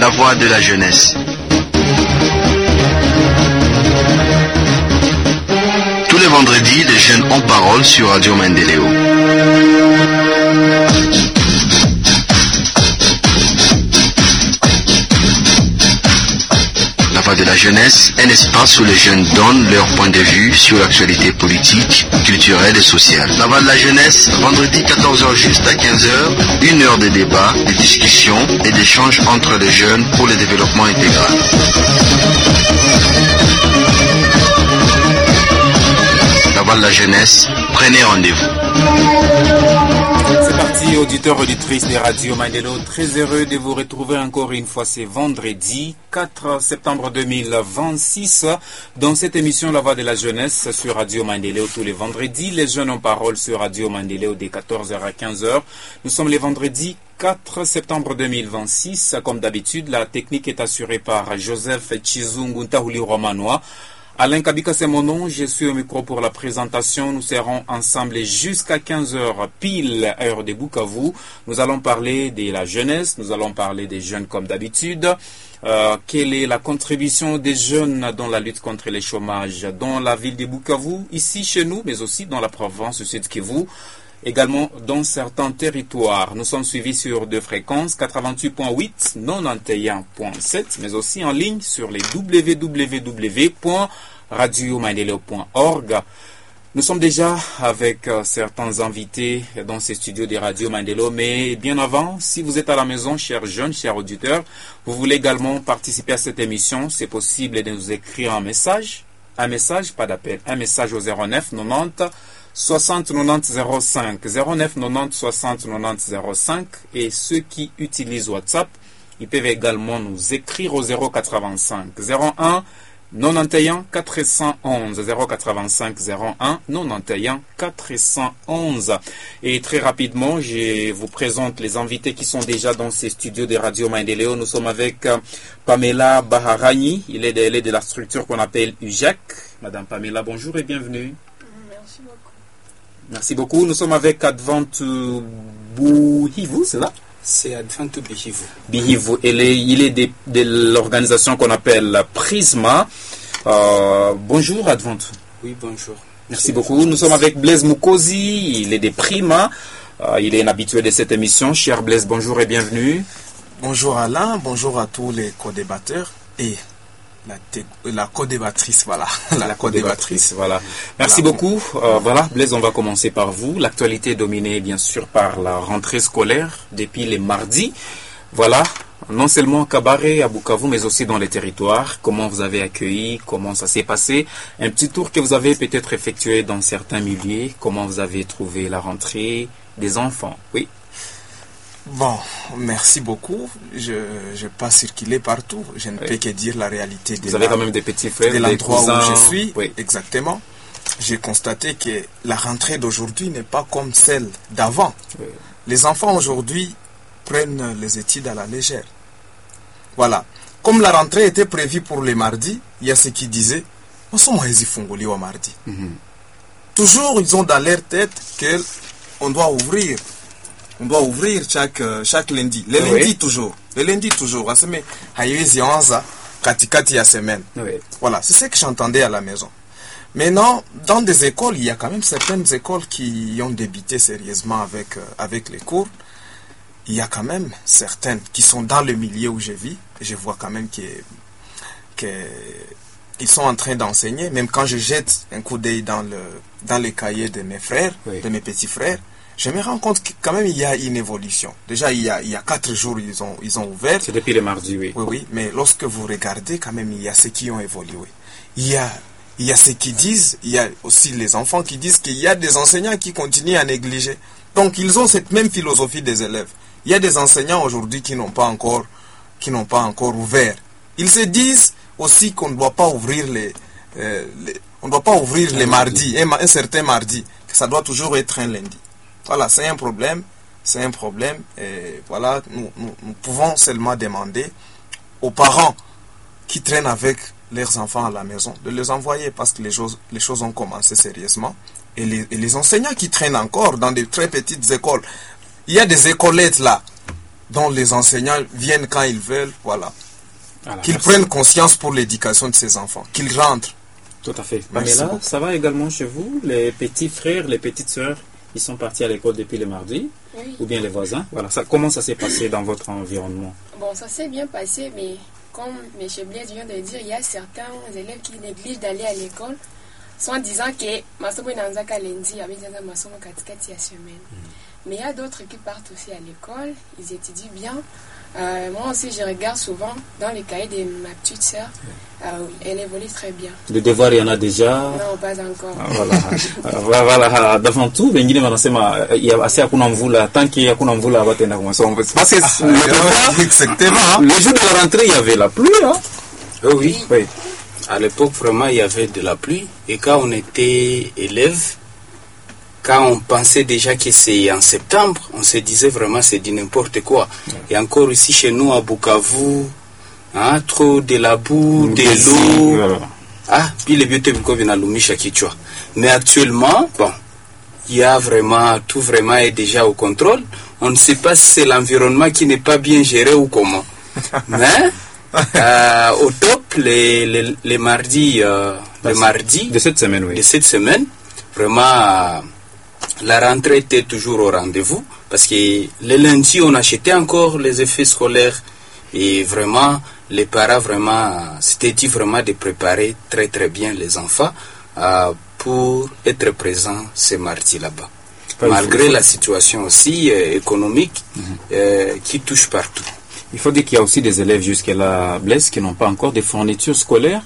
la voix de la jeunesse. Tous les vendredis, les jeunes ont parole sur Radio Mandéléo. La voix de la jeunesse, un espace où les jeunes donnent leur point de vue sur l'actualité politique, culturelle et sociale. La voix de la jeunesse, vendredi 14h juste à 15h, une heure de débat, de discussion et d'échange entre les jeunes pour le développement intégral. La voix de la jeunesse, prenez rendez-vous. C'est parti, auditeurs, auditrices des Radio Mandéléo. Très heureux de vous retrouver encore une fois. C'est vendredi 4 septembre 2026 dans cette émission La Voix de la Jeunesse sur Radio Mandéléo tous les vendredis. Les jeunes ont parole sur Radio Mandéléo de 14h à 15h. Nous sommes les vendredis 4 septembre 2026. Comme d'habitude, la technique est assurée par Joseph Chizungu Ntahuli Romanois. Alain Kabika, c'est mon nom. Je suis au micro pour la présentation. Nous serons ensemble jusqu'à 15h pile, heure de Bukavu. Nous allons parler de la jeunesse. Nous allons parler des jeunes comme d'habitude. Quelle est la contribution des jeunes dans la lutte contre le chômage dans la ville de Bukavu, ici chez nous, mais aussi dans la province Sud Kivu, également dans certains territoires. Nous sommes suivis sur deux fréquences, 88.8, 91.7, mais aussi en ligne sur les www.radiomandeleo.org. Nous sommes déjà avec certains invités dans ces studios des Radio Mandéléo, mais bien avant, si vous êtes à la maison, chers jeunes, chers auditeurs, vous voulez également participer à cette émission, c'est possible de nous écrire un message, pas d'appel, un message au 09 90 60 90 05, 09 90 60 90 05, et ceux qui utilisent WhatsApp, ils peuvent également nous écrire au 085 01 91 411, 085 01 91 411. Et très rapidement, je vous présente les invités qui sont déjà dans ces studios de Radio Mandéléo. Nous sommes avec Pamela Baharani, elle est de la structure qu'on appelle UJAC. Madame Pamela, bonjour et bienvenue. Merci beaucoup. Merci beaucoup. Nous sommes avec Advent Bouhivou, c'est là? C'est Advent Bihivou. Bihivou. Il est de l'organisation qu'on appelle Prisma. Bonjour Advent. Oui, bonjour. Merci beaucoup. Nous sommes avec Blaise Mukosi, il est de Prima. Il est un habitué de cette émission. Cher Blaise, bonjour et bienvenue. Bonjour Alain, bonjour à tous les co-débatteurs et la co-débattrice, voilà. La co-débattrice, voilà. Merci beaucoup. Voilà, Blaise, on va commencer par vous. L'actualité est dominée, bien sûr, par la rentrée scolaire depuis les mardis. Voilà, non seulement à Kabaré, à Bukavu, mais aussi dans les territoires. Comment vous avez accueilli, comment ça s'est passé. Un petit tour que vous avez peut-être effectué dans certains milieux. Comment vous avez trouvé la rentrée des enfants. Oui. Bon, merci beaucoup. Je n'ai pas circulé partout. Je ne peux que dire la réalité Vous avez quand même des petits frères, de l'endroit où je suis. Oui. Exactement. J'ai constaté que la rentrée d'aujourd'hui n'est pas comme celle d'avant. Oui. Les enfants aujourd'hui prennent les études à la légère. Voilà. Comme la rentrée était prévue pour les mardis, il y a ceux qui disaient « On s'en fongoli au mardi ». Toujours, ils ont dans leur tête qu'on doit ouvrir. On doit ouvrir chaque lundi. Le lundi toujours. Le lundi toujours. Katikati ya semaine. Voilà, c'est ce que j'entendais à la maison. Maintenant, dans des écoles, il y a quand même certaines écoles qui ont débuté sérieusement avec les cours. Il y a quand même certaines qui sont dans le milieu où je vis. Je vois quand même qu'ils sont en train d'enseigner. Même quand je jette un coup d'œil dans les cahiers de mes frères, de mes petits frères, je me rends compte que quand même il y a une évolution. Déjà, il y a 4 jours, ils ont ouvert. C'est depuis le mardi, oui. Oui, mais lorsque vous regardez, quand même, il y a ceux qui ont évolué. Il y a ceux qui disent, il y a aussi les enfants qui disent qu'il y a des enseignants qui continuent à négliger. Donc, ils ont cette même philosophie des élèves. Il y a des enseignants aujourd'hui qui n'ont pas encore ouvert. Ils se disent aussi qu'on ne doit pas ouvrir les mardis, un certain mardi, que ça doit toujours être un lundi. Voilà, c'est un problème, et voilà, nous pouvons seulement demander aux parents qui traînent avec leurs enfants à la maison de les envoyer parce que les choses ont commencé sérieusement. Et les enseignants qui traînent encore dans des très petites écoles, il y a des écolettes là, dont les enseignants viennent quand ils veulent, voilà. Qu'ils merci. prennent conscience pour l'éducation de ces enfants, qu'ils rentrent. Tout à fait. Merci Pamela, beaucoup. ça va également chez vous? Les petits frères, les petites sœurs, ils sont partis à l'école depuis le mardi? Oui. Ou bien les voisins? Voilà. Comment ça s'est passé dans votre environnement? Bon, ça s'est bien passé, mais comme M. Blaise vient de dire, il y a certains élèves qui négligent d'aller à l'école, soit en disant que masomo inaanzaka lundi, ameanza masomo katikati ya semaine. Mais il y a d'autres qui partent aussi à l'école, ils étudient bien. Moi aussi, je regarde souvent dans les cahiers de ma petite sœur. Elle évolue très bien. Le devoir, il y en a déjà? Non, pas encore. Voilà. Devant tout, wengine wanasema asi hakuna mvula, tanki hakuna mvula watenda kwa masomo. Parce que le jour de la rentrée, il y avait la pluie, hein? Oui. Oui. À l'époque, vraiment, il y avait de la pluie. Et quand on était élève, quand on pensait déjà que c'est en septembre, on se disait vraiment c'est du n'importe quoi. Et encore ici chez nous à Bukavu, hein, trop de la boue, de l'eau. Puis les biotopiques viennent à l'umisha kichwa. Mais actuellement, bon, il y a vraiment, tout vraiment est déjà au contrôle. On ne sait pas si c'est l'environnement qui n'est pas bien géré ou comment. Mais au top, les mardis, le mardi de cette semaine, oui. De cette semaine, vraiment, la rentrée était toujours au rendez-vous parce que le lundi, on achetait encore les effets scolaires et vraiment, les parents, vraiment, c'était dit vraiment de préparer très très bien les enfants pour être présents ce mardi là-bas. Malgré la situation aussi économique qui touche partout. Il faut dire qu'il y a aussi des élèves jusqu'à Blaise qui n'ont pas encore de fournitures scolaires.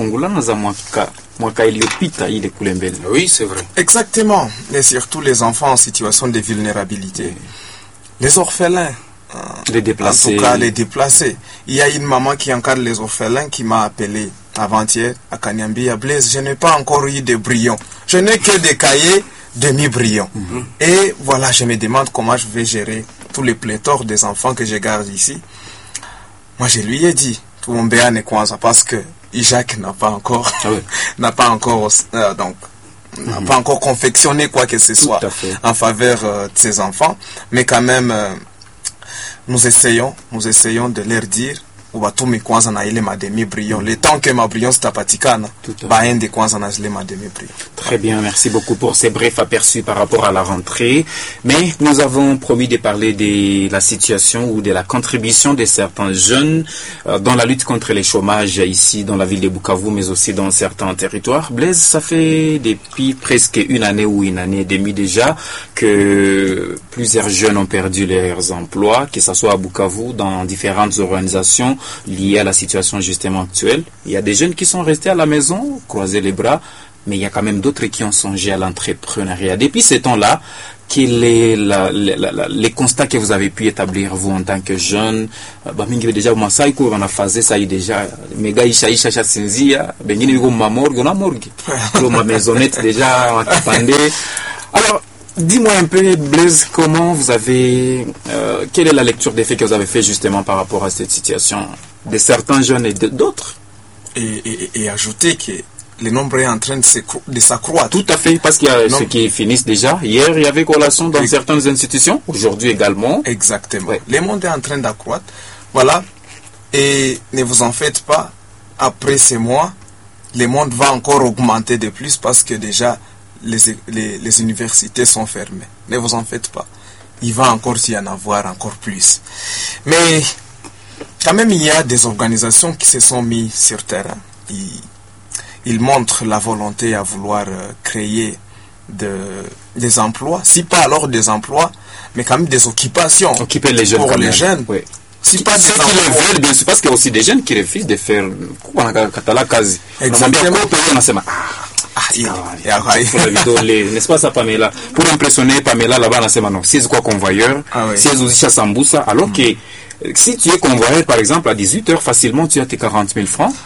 Oui, c'est vrai. Exactement. Et surtout les enfants en situation de vulnérabilité. Les orphelins. Les déplacés. En tout cas, les déplacés. Il y a une maman qui encadre les orphelins qui m'a appelé avant-hier à Kanyambi, à Blaise. Je n'ai pas encore eu de brillants. Je n'ai que des cahiers demi-brillants. Et voilà, je me demande comment je vais gérer tous les pléthores des enfants que je garde ici. Moi, je lui ai dit, tout mon béane kwanza, parce que Isaac n'a pas encore, n'a pas encore confectionné quoi que ce soit en faveur de ses enfants. Mais quand même, nous essayons de leur dire, ubatumi kwanza na ile mademi brillant. Le temps que ma brillant stapatikana, baende kwanza na zile mademi brillant. Très bien, merci beaucoup pour ces brefs aperçus par rapport à la rentrée. Mais nous avons promis de parler de la situation ou de la contribution de certains jeunes dans la lutte contre le chômage ici dans la ville de Bukavu, mais aussi dans certains territoires. Blaise, ça fait depuis presque une année ou une année et demie déjà que plusieurs jeunes ont perdu leurs emplois, que ce soit à Bukavu, dans différentes organisations liées à la situation justement actuelle. Il y a des jeunes qui sont restés à la maison, croisés les bras, mais il y a quand même d'autres qui ont songé à l'entrepreneuriat. Depuis ce temps-là, quel est les constats que vous avez pu établir, vous, en tant que jeune? Déjà, on a phasé ça déjà. Mega isha sinzia, bengine yuko mamorgue, on a morgue. Ma maisonnette déjà, on a alors, dis-moi un peu, Blaise, comment vous avez... quelle est la lecture des faits que vous avez fait justement par rapport à cette situation de certains jeunes et d'autres? Et ajouter que le nombre est en train de s'accroître. Tout à fait, parce qu'il y a ceux qui finissent déjà. Hier, il y avait collation dans certaines institutions. Aujourd'hui également. Exactement. Ouais. Le monde est en train d'accroître. Voilà. Et ne vous en faites pas. Après ces mois, le monde va encore augmenter de plus parce que déjà, les universités sont fermées. Ne vous en faites pas. Il va encore y en avoir encore plus. Mais quand même, il y a des organisations qui se sont mises sur terrain. Ils montrent la volonté à vouloir créer des emplois. Si pas alors des emplois, mais quand même des occupations. Occuper les jeunes pour les jeunes. Oui. Si pas des emplois. Bien sûr, parce qu'il y a aussi des jeunes qui refusent de faire exactement. N'est-ce pas ça, Pamela? Pour impressionner Pamela là-bas, on a non. Si c'est quoi convoyeur, si c'est aussi Sambusa, alors que si tu es convoyeur par exemple à 18h, facilement tu as tes 40 000 francs.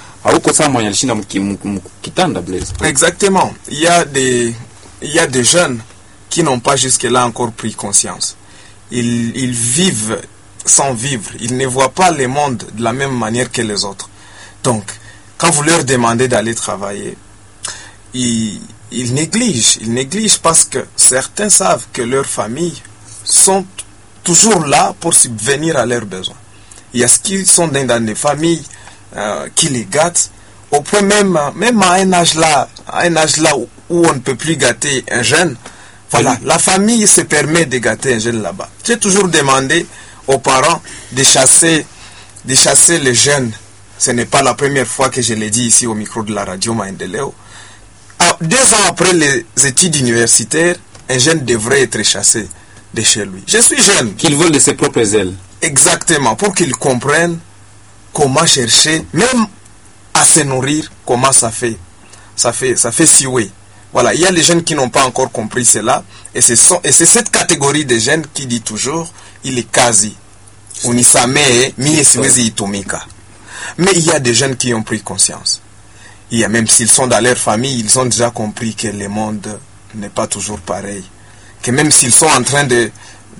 Exactement. Il y a des jeunes qui n'ont pas jusque-là encore pris conscience. Ils vivent sans vivre. Ils ne voient pas le monde de la même manière que les autres. Donc, quand vous leur demandez d'aller travailler, ils négligent parce que certains savent que leurs familles sont toujours là pour subvenir à leurs besoins. Il y a ceux qui sont dans des familles qui les gâtent, au point même à un âge là où on ne peut plus gâter un jeune. Voilà, la famille se permet de gâter un jeune là-bas. J'ai toujours demandé aux parents de chasser les jeunes. Ce n'est pas la première fois que je l'ai dit ici au micro de la radio Maendeleo. 2 ans après les études universitaires, un jeune devrait être chassé de chez lui. Je suis jeune. Qu'il vole de ses propres ailes. Exactement, pour qu'il comprenne comment chercher, même à se nourrir, comment ça fait siouer. Voilà, il y a les jeunes qui n'ont pas encore compris cela, et c'est cette catégorie de jeunes qui dit toujours, il est quasi. Unisamee, mie siwezi itumika. Mais il y a des jeunes qui ont pris conscience. Il y a, même s'ils sont dans leur famille, ils ont déjà compris que le monde n'est pas toujours pareil. Que même s'ils sont en train de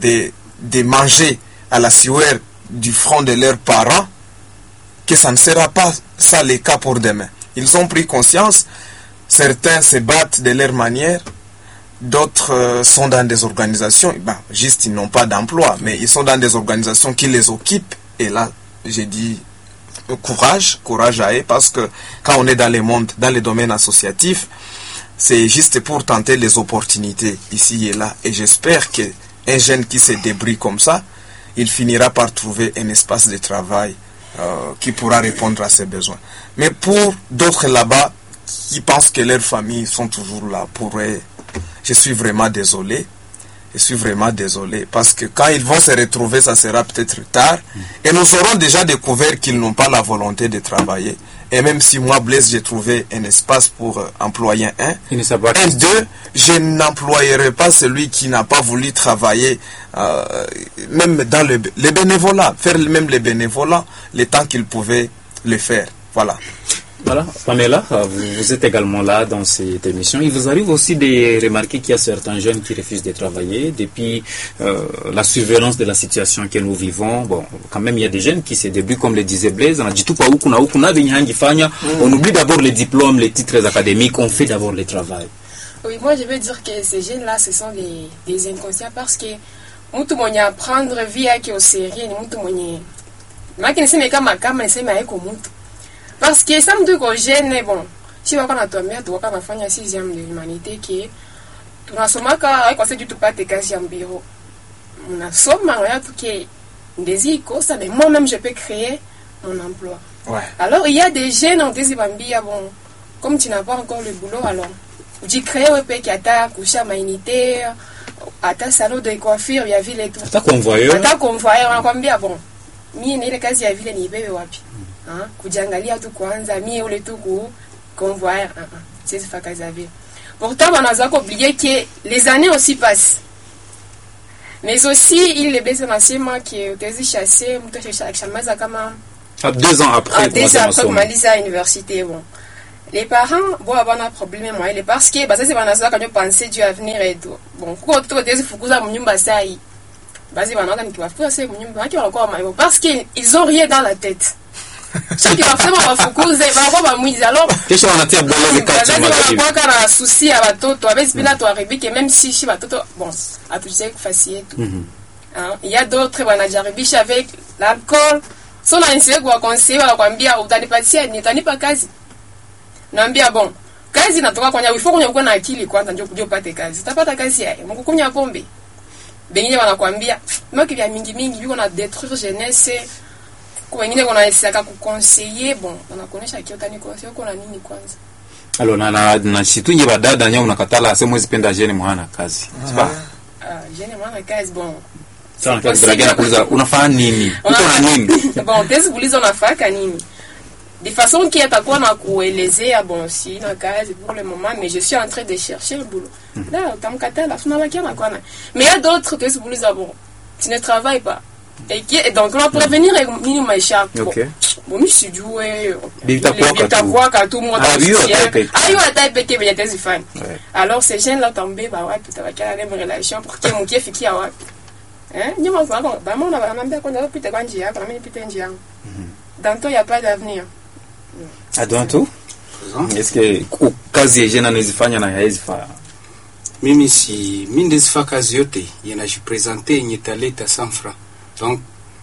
manger à la sueur du front de leurs parents, que ça ne sera pas ça le cas pour demain. Ils ont pris conscience, certains se battent de leur manière, d'autres sont dans des organisations, juste ils n'ont pas d'emploi, mais ils sont dans des organisations qui les occupent, et là, j'ai dit, courage à eux, parce que quand on est dans les domaines associatifs, c'est juste pour tenter les opportunités ici et là, et j'espère qu'un jeune qui se débrouille comme ça, il finira par trouver un espace de travail qui pourra répondre à ses besoins. Mais pour d'autres là-bas, qui pensent que leurs familles sont toujours là pour eux, je suis vraiment désolé. Parce que quand ils vont se retrouver, ça sera peut-être tard. Et nous aurons déjà découvert qu'ils n'ont pas la volonté de travailler. Et même si moi, Blaise, j'ai trouvé un espace pour employer un, deux, je n'employerai pas celui qui n'a pas voulu travailler, même dans le bénévolat, faire même le bénévolat, le temps qu'il pouvait le faire. Voilà. Voilà, Pamela, vous êtes également là dans cette émission. Il vous arrive aussi de remarquer qu'il y a certains jeunes qui refusent de travailler depuis la surveillance de la situation que nous vivons. Bon, quand même, il y a des jeunes qui se débrouillent, comme le disait Blaise. On oublie d'abord les diplômes, les titres académiques, on fait d'abord le travail. Oui, moi je veux dire que ces jeunes-là, ce sont des inconscients parce que tout le monde apprendre vie à qui au sérieux, tout le monde. Parce que ça me dit que jeune, bon, si on a tombé, tu vas faire la 6e de l'humanité qui est, tu n'as souvent qu'à conseiller du tout pas tes casiers en bureau. On a souvent tout qui est désir ça, mais moi-même je peux créer mon emploi. Ouais. Alors il y a des jeunes en désir bon, comme tu n'as pas encore le boulot, alors tu crées un peu qui a ta couche à humanité, à ta salon de coiffure, il y a ville et tout. À ta convoyeur, on a combien bon, mi n'est quasi à ville ni bébé wapi. Kujangalia tu kwanza mie ule tu convoyer c'est ça que j'avais. Pourtant on a oublié que les années aussi passent. Mais aussi il est blessé massivement qui était chassé mtu chamaza kama 2 ans après kumaliza université bon. Les parents bon avoir un problème moi il parce que ça c'est banaza quand penser du avenir et tout. Bon kwa tu tezi fukuza mnyumba sai. Basi banaza nikiwafukuza sai mnyumba waki wanakuwa mayo parce qu'ils ont rien dans la tête. Ceux qui vont faire mafukuze va mwizi alors kesho wanatia bolezi kati kwa kana souci à watoto avec bila to aribike même si chez watoto bon atujie kufasier tout il y a d'autres wanajaribisha avec l'alcool so na insiwe kwa conseiller wala kwambia utanipatia nitanipa kazi naambia bon kazi natoka kwanya ifo kunya na akili kwanza ndio kujua upate kazi utapata kazi yake Mungu kunya pombe bengine wanakwambia maki vya mingi biko na détruire jeunesse kwa wengine wanaisaka kukonseiller bon wanakonesha kiota ni conseiller kuna nini kwanza alors na shitunye badada nya unakatala sema mwezi penda jeune mwana kazi sawa jeune mwana kazi bon sana kazi bragana kuuliza unafanya nini uko na nini bon tezi kuuliza unafanya nini de façon qui atakuwa na kuelezea bon si na kazi pour le moment mais je suis en train de chercher un boulot là utamkatala funala kia na kwana mais il y a d'autres tezi kuuliza bon tu ne travailles pas et donc on va prévenir ni maisha bon mi si jouer bitakuwa ka tout monde ayo atapeke bien tes fans alors ces jeunes là tombé bah ouais tout avec la même relation pour que mon qui fikia wapi ni moi ça bah moi on a même qu'on a pité kanjia quand même pité njia dans toi il y a pas d'avenir à bientôt est-ce que kazi ya jeune anazifanya na haizi fa mimi si mindezifaa kazi yote yanajipresente yenye taleta 100 francs. Donc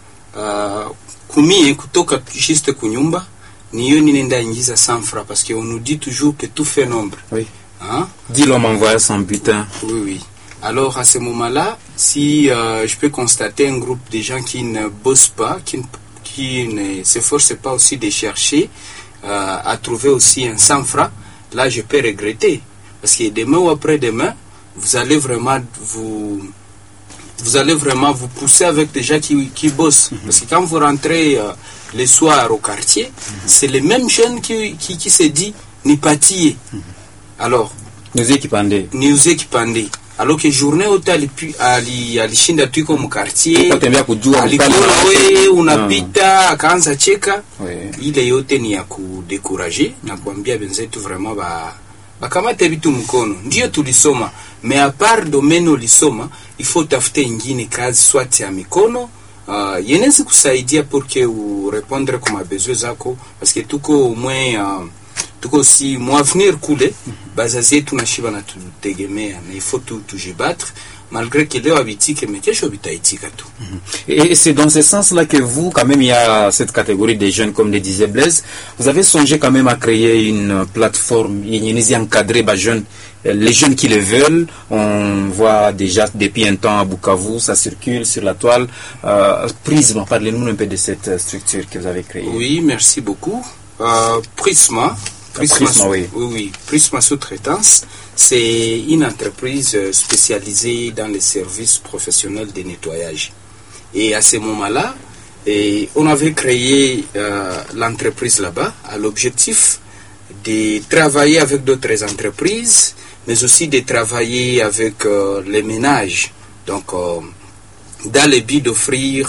kumie kutoka juste kunyumba niyo ninaenda ingiza 100 francs parce qu'on nous dit toujours que tout fait nombre. Oui. Hein? Dis l'homme envoie son butin. Oui, oui. Alors à ce moment-là, si je peux constater un groupe de gens qui ne bossent pas, qui ne s'efforcent pas aussi de chercher à trouver aussi un 100 francs, là je peux regretter. Parce que demain ou après-demain, vous allez vraiment vous pousser avec des gens qui bossent. Parce que quand vous rentrez le soir au quartier, c'est les mêmes jeunes qui se disent nipatie. Alors, nous équipandés. Alors que journée où alishinda tuko mu quartier, kujua wewe unapita akaanza cheka, ile yote ni ya kudekurager na kuambia benzetu vraiment bakamate vitu mkono. Ndio tulisoma, mais à part domaine ulisoma, il faut tafute ingine kazi swati ya mikono yenezi kusaidia pour que u répondre kwa besoin zako, parce que tuko au moins tuko si mu avenir kule bazazi yetu na shiba na tutegemea, mais il faut tout battre malgré que leo habitike mais kesho bitaitika tu. Et c'est dans ce sens-là que vous, quand même, il y a cette catégorie des jeunes, comme le disait Blaise, vous avez songé quand même à créer une plateforme, encadrer les jeunes qui le veulent. On voit déjà depuis un temps à Bukavu, ça circule sur la toile. Prisma, parlez-nous un peu de cette structure que vous avez créée. Oui, merci beaucoup. Prisma, oui. Prisma Sous-Traitance, c'est une entreprise spécialisée dans les services professionnels de nettoyage. Et à ce moment-là, on avait créé l'entreprise là-bas à l'objectif de travailler avec d'autres entreprises, mais aussi de travailler avec les ménages. Donc, dans le but d'offrir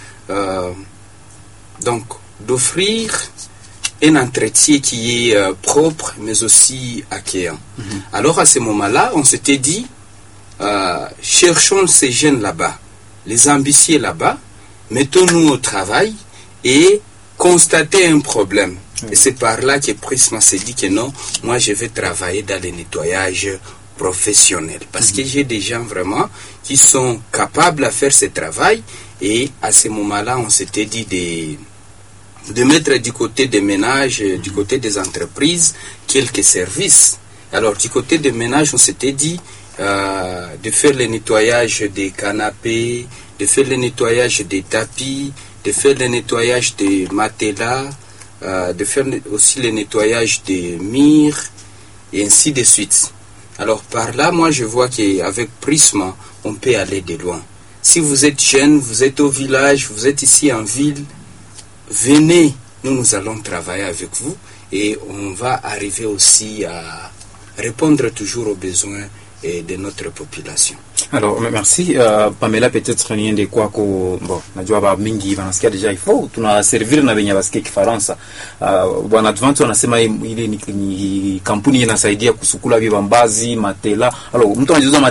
un entretien qui est propre, mais aussi accueillant. Alors à ce moment-là, on s'était dit, cherchons ces jeunes là-bas, les ambitieux là-bas, mettons-nous au travail et constater un problème. Et c'est par là que Prisma s'est dit que non, moi je vais travailler dans le nettoyage professionnel. Parce que j'ai des gens vraiment qui sont capables à faire ce travail. Et à ce moment-là, on s'était dit de mettre du côté des ménages, du côté des entreprises, quelques services. Alors, du côté des ménages, on s'était dit de faire le nettoyage des canapés, de faire le nettoyage des tapis, de faire le nettoyage des matelas, de faire aussi le nettoyage des murs, et ainsi de suite. Alors, par là, moi, je vois qu'avec Prisma, on peut aller de loin. Si vous êtes jeune, vous êtes au village, vous êtes ici en ville, venez, nous allons travailler avec vous et on va arriver aussi à répondre toujours aux besoins de notre population. Alors, merci. Pamela, peut-être rien de quoi bon, najua ba mingi wanasikia deja ifo tunaservir na wenye wasikia Kifaransa. Bwana Advance wanasema ile ni kampuni inasaidia kusukula vibambazi, matela. Alors, mtu anajiuza